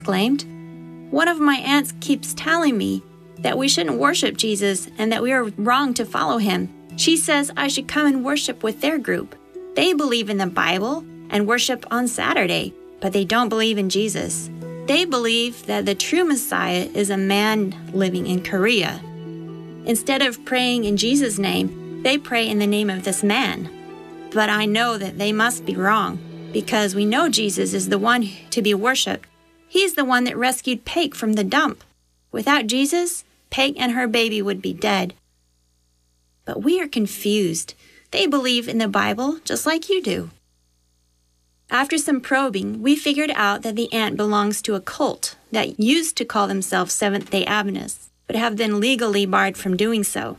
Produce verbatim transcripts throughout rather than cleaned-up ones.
exclaimed. "One of my aunts keeps telling me that we shouldn't worship Jesus and that we are wrong to follow him. She says I should come and worship with their group. They believe in the Bible and worship on Saturday, but they don't believe in Jesus. They believe that the true Messiah is a man living in Korea. Instead of praying in Jesus' name, they pray in the name of this man. But I know that they must be wrong, because we know Jesus is the one to be worshipped. He's the one that rescued Peg from the dump. Without Jesus, Peg and her baby would be dead. But we are confused. They believe in the Bible just like you do." After some probing, we figured out that the aunt belongs to a cult that used to call themselves Seventh-day Adventists, but have been legally barred from doing so.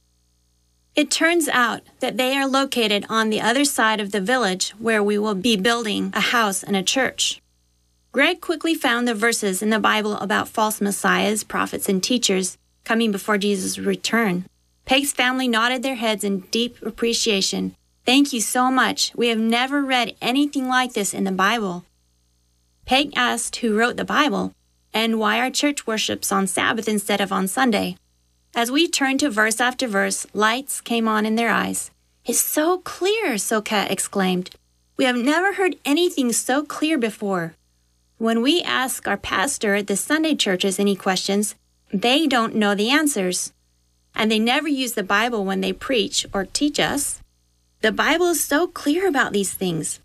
It turns out that they are located on the other side of the village where we will be building a house and a church. Greg quickly found the verses in the Bible about false messiahs, prophets, and teachers coming before Jesus' return. Peg's family nodded their heads in deep appreciation. "Thank you so much. We have never read anything like this in the Bible." Peg asked who wrote the Bible and why our church worships on Sabbath instead of on Sunday. As we turned to verse after verse, lights came on in their eyes. "It's so clear," Soka exclaimed. "We have never heard anything so clear before. When we ask our pastor at the Sunday churches any questions, they don't know the answers. And they never use the Bible when they preach or teach us. The Bible is so clear about these things."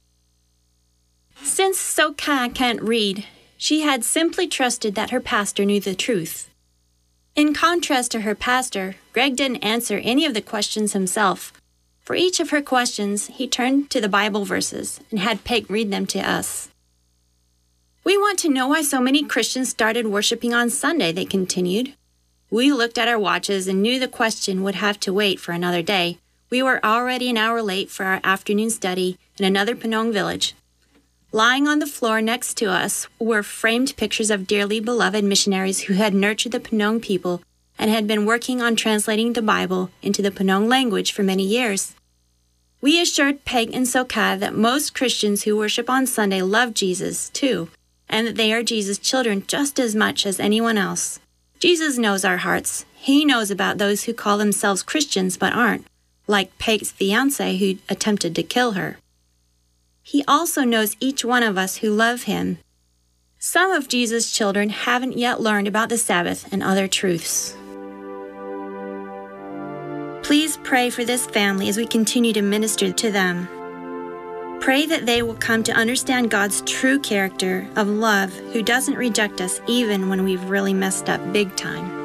Since Soka can't read, she had simply trusted that her pastor knew the truth. In contrast to her pastor, Greg didn't answer any of the questions himself. For each of her questions, he turned to the Bible verses and had Peg read them to us. "We want to know why so many Christians started worshiping on Sunday," they continued. We looked at our watches and knew the question would have to wait for another day. We were already an hour late for our afternoon study in another Penong village. Lying on the floor next to us were framed pictures of dearly beloved missionaries who had nurtured the Penong people and had been working on translating the Bible into the Penong language for many years. We assured Peg and Soka that most Christians who worship on Sunday love Jesus, too, and that they are Jesus' children just as much as anyone else. Jesus knows our hearts. He knows about those who call themselves Christians but aren't, like Peg's fiancé who attempted to kill her. He also knows each one of us who love him. Some of Jesus' children haven't yet learned about the Sabbath and other truths. Please pray for this family as we continue to minister to them. Pray that they will come to understand God's true character of love, who doesn't reject us even when we've really messed up big time.